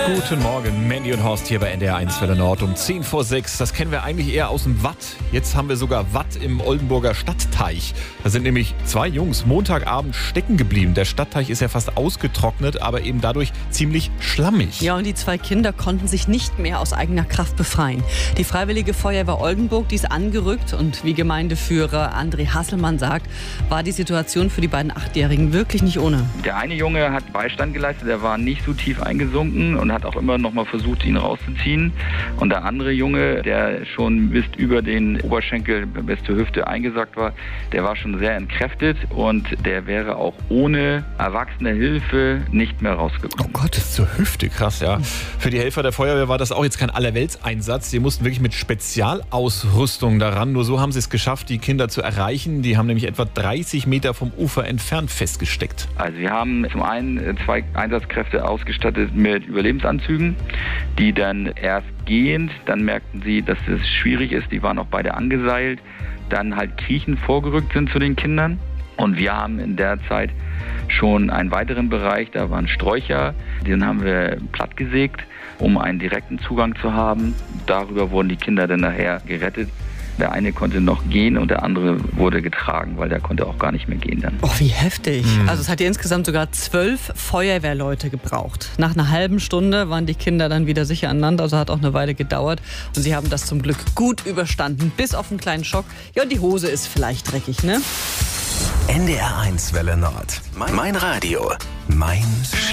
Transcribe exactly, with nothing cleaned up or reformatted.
Guten Morgen, Mandy und Horst hier bei N D R eins Welle Nord um zehn vor sechs. Das kennen wir eigentlich eher aus dem Watt. Jetzt haben wir sogar Watt im Oldenburger Stadtteich. Da sind nämlich zwei Jungs Montagabend stecken geblieben. Der Stadtteich ist ja fast ausgetrocknet, aber eben dadurch ziemlich schlammig. Ja, und die zwei Kinder konnten sich nicht mehr aus eigener Kraft befreien. Die Freiwillige Feuerwehr Oldenburg, die ist angerückt und wie Gemeindeführer André Hasselmann sagt, war die Situation für die beiden Achtjährigen wirklich nicht ohne. Der eine Junge hat Beistand geleistet, der war nicht so tief eingesunken und hat auch immer noch mal versucht, ihn rauszuziehen. Und der andere Junge, der schon bis über den Oberschenkel bis zur Hüfte eingesackt war, der war schon sehr entkräftet und der wäre auch ohne erwachsene Hilfe nicht mehr rausgekommen. Oh Gott, das ist zur Hüfte, krass, ja. Für die Helfer der Feuerwehr war das auch jetzt kein Allerweltseinsatz. Sie mussten wirklich mit Spezialausrüstung daran. Nur so haben sie es geschafft, die Kinder zu erreichen. Die haben nämlich etwa dreißig Meter vom Ufer entfernt festgesteckt. Also wir haben zum einen zwei Einsatzkräfte ausgestattet mit Überlebensanzügen, die dann erst gehend, dann merkten sie, dass es schwierig ist, die waren auch beide angeseilt, dann halt kriechend vorgerückt sind zu den Kindern. Und wir haben in der Zeit schon einen weiteren Bereich, da waren Sträucher, den haben wir plattgesägt, um einen direkten Zugang zu haben. Darüber wurden die Kinder dann nachher gerettet. Der eine konnte noch gehen und der andere wurde getragen, weil der konnte auch gar nicht mehr gehen dann. Oh, wie heftig. Mhm. Also es hat ja insgesamt sogar zwölf Feuerwehrleute gebraucht. Nach einer halben Stunde waren die Kinder dann wieder sicher aneinander, also hat auch eine Weile gedauert. Und sie haben das zum Glück gut überstanden, bis auf einen kleinen Schock. Ja, und die Hose ist vielleicht dreckig, ne? N D R eins Welle Nord. Mein Radio. Mein